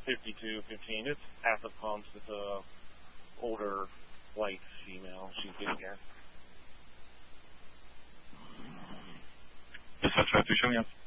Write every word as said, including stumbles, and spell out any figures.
fifty-two fifteen. It's acid pumps. It's a older white female. She's getting here. Wystarczająco ściągnięty.